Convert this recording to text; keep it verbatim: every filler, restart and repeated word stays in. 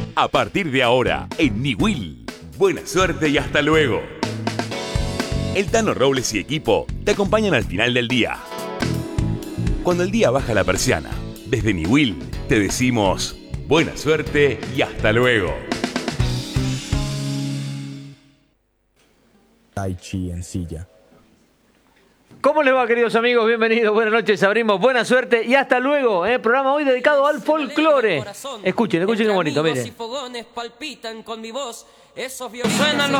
A partir de ahora, en Niwil. Buena suerte y hasta luego. El Tano Robles y equipo te acompañan al final del día. Cuando el día baja la persiana, desde Niwil te decimos buena suerte y hasta luego. Tai Chi en silla. ¿Cómo les va, queridos amigos? Bienvenidos, buenas noches, abrimos, buena suerte y hasta luego. ¿eh? Programa hoy dedicado al folclore. Escuchen, escuchen qué bonito, miren. Suenan los